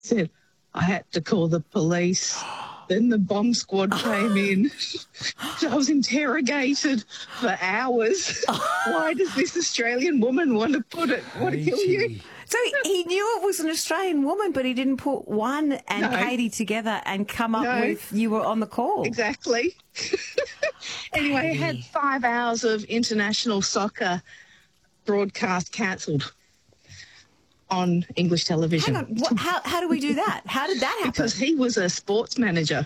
Said I had to call the police. Then the bomb squad came in. I was interrogated for hours. Why does this Australian woman want to kill you? So he knew it was an Australian woman, but he didn't put Juan and Katie together and come up with you were on the call. Exactly. Anyway, I had 5 hours of international soccer broadcast cancelled on English television. Hang on, how do we do that? How did that happen? Because he was a sports manager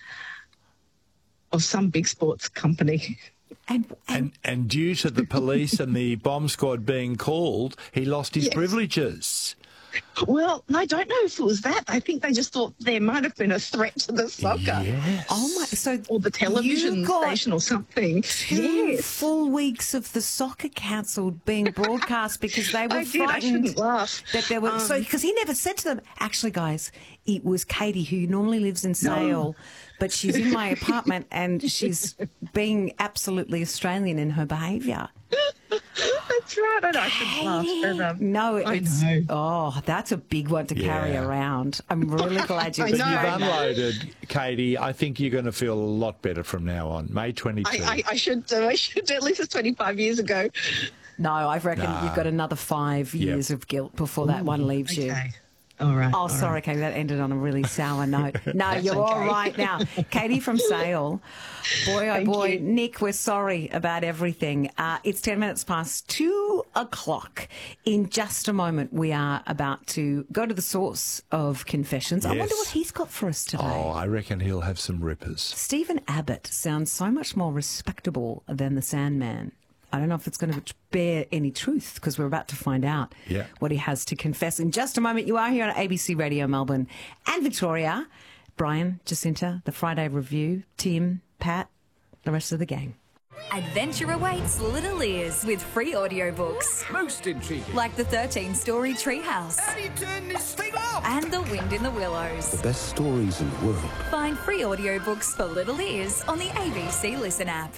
of some big sports company. And due to the police and the bomb squad being called, he lost his privileges. Well, I don't know if it was that. I think they just thought there might have been a threat to the soccer. Yes. Oh my! So or the television station or something. 2 full weeks of the soccer cancelled being broadcast because they were frightened. I shouldn't laugh. That there were because he never said to them, actually, guys, it was Katie who normally lives in Sale, but she's in my apartment and she's being absolutely Australian in her behaviour. That's right. I shouldn't laugh. No, it's that's a big one to carry around. I'm really glad you've unloaded, Katie. I think you're going to feel a lot better from now on. May 22. I should do. At least it's 25 years ago. No, I reckon you've got another 5 years of guilt before that one leaves you. All right. Oh, sorry, Katie, that ended on a really sour note. No, you're all right now. Katie from Sale. Boy, oh boy. You. Nick, we're sorry about everything. It's 10 minutes past 2 o'clock. In just a moment, we are about to go to the source of confessions. Yes. I wonder what he's got for us today. Oh, I reckon he'll have some rippers. Stephen Abbott sounds so much more respectable than the Sandman. I don't know if it's going to bear any truth because we're about to find out what he has to confess. In just a moment, you are here on ABC Radio Melbourne and Victoria. Brian, Jacinta, the Friday Review, Tim, Pat, the rest of the gang. Adventure awaits Little Ears with free audiobooks. Most intriguing. Like the 13-story Treehouse. How do you turn this thing off? And The Wind in the Willows. The best stories in the world. Find free audiobooks for Little Ears on the ABC Listen app.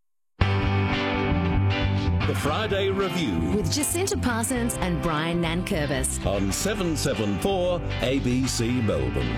The Friday Review with Jacinta Parsons and Brian Nankervis on 774 ABC Melbourne.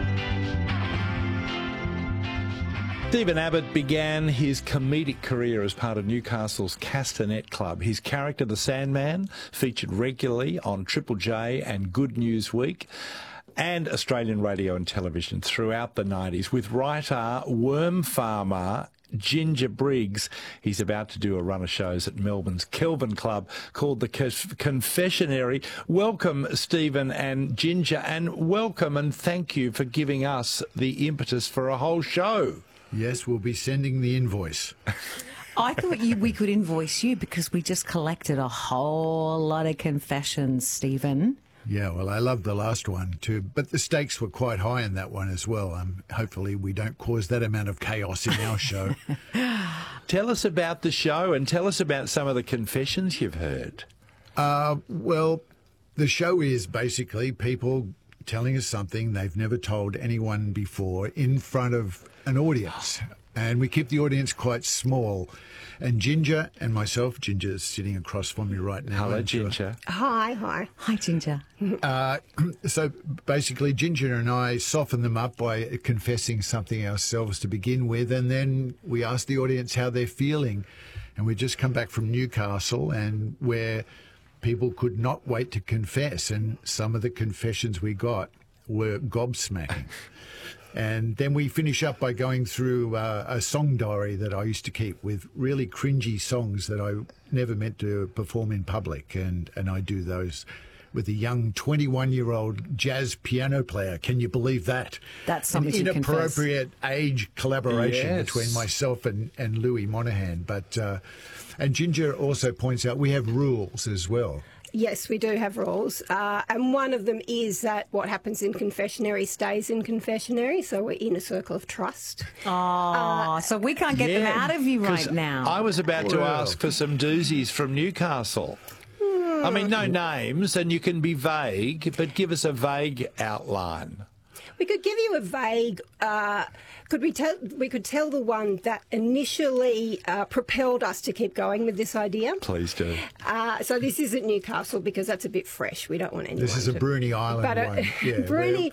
Stephen Abbott began his comedic career as part of Newcastle's Castanet Club. His character, the Sandman, featured regularly on Triple J and Good News Week and Australian radio and television throughout the 90s with writer, worm farmer Ginger Briggs. He's about to do a run of shows at Melbourne's Kelvin Club called the Confessionary. Welcome, Stephen and Ginger, and welcome and thank you for giving us the impetus for a whole show. Yes, we'll be sending the invoice. I thought we could invoice you because we just collected a whole lot of confessions, Stephen. Yeah, well, I loved the last one too, but the stakes were quite high in that one as well. Hopefully we don't cause that amount of chaos in our show. Tell us about the show and tell us about some of the confessions you've heard. Well, the show is basically people telling us something they've never told anyone before in front of an audience. And we keep the audience quite small. And Ginger and myself, Ginger's sitting across from me right now. Hello, Ginger. Hi. Hi, Ginger. So basically, Ginger and I soften them up by confessing something ourselves to begin with, and then we ask the audience how they're feeling. And we just come back from Newcastle, and where people could not wait to confess, and some of the confessions we got were gobsmacking. And then we finish up by going through a song diary that I used to keep with really cringy songs that I never meant to perform in public. And I do those with a young 21-year-old jazz piano player. Can you believe that? That's something An inappropriate age collaboration between myself and Louis Monahan. But and Ginger also points out we have rules as well. Yes, we do have rules, and one of them is that what happens in confessionary stays in confessionary, so we're in a circle of trust. So we can't get them out of you right now. I was about to ask for some doozies from Newcastle. I mean, no names, and you can be vague, but give us a vague outline. We could give you a vague. We could tell the one that initially propelled us to keep going with this idea. Please do. So this isn't Newcastle because that's a bit fresh. We don't want anyone. This is a Bruny Island one. Yeah, Bruny.